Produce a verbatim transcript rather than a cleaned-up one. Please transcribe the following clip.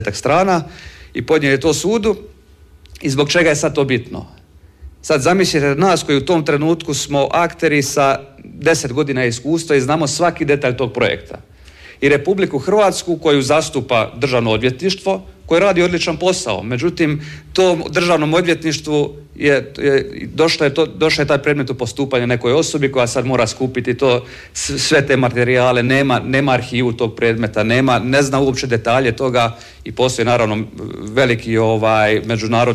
strana i podnijeli to sudu. I zbog čega je sad to bitno? Sad zamislite nas koji u tom trenutku smo akteri sa deset godina iskustva i znamo svaki detalj tog projekta. I Republiku Hrvatsku koju zastupa Državno odvjetništvo, koje radi odličan posao. Međutim, tom Državnom odvjetništvu je, je, došao je, to, došao je taj predmet u postupanje nekoj osobi koja sad mora skupiti to, sve te materijale, nema, nema arhivu tog predmeta, nema, ne zna uopće detalje toga i postoji naravno veliki ovaj, međunarodni